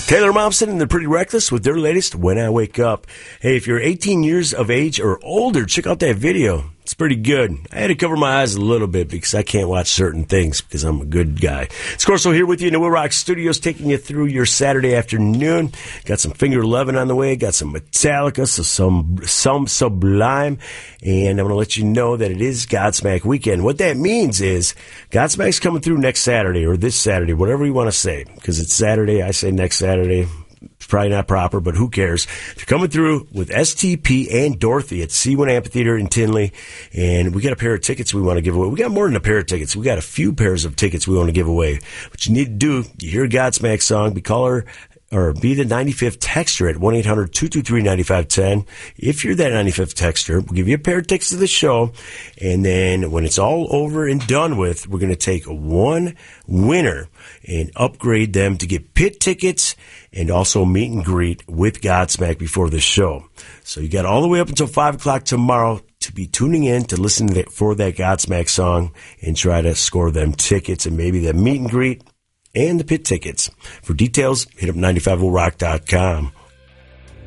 Taylor Momsen and the Pretty Reckless with their latest When I Wake Up. Hey, if you're 18 years of age or older, check out that video. It's pretty good. I had to cover my eyes a little bit because I can't watch certain things because I'm a good guy. It's Corso here with you in the Will Rock Studios, taking you through your Saturday afternoon. Got some Finger Eleven on the way, got some Metallica, so some Sublime, and I'm going to let you know that it is Godsmack weekend. What that means is Godsmack's coming through next Saturday or this Saturday, whatever you want to say, because it's Saturday. I say next Saturday. It's probably not proper, but who cares? They're coming through with STP and Dorothy at C1 Amphitheater in Tinley, and we got a pair of tickets we want to give away. We got more than a pair of tickets. We got a few pairs of tickets we want to give away. What you need to do, you hear a Godsmack song, be the 95th texter at 1-800-223-9510. If you're that 95th texter, we'll give you a pair of tickets to the show, and then when it's all over and done with, we're going to take one winner and upgrade them to get pit tickets and also meet and greet with Godsmack before the show. So you got all the way up until 5 o'clock tomorrow to be tuning in to listen for that Godsmack song and try to score them tickets and maybe the meet and greet and the pit tickets. For details, hit up 95rock.com.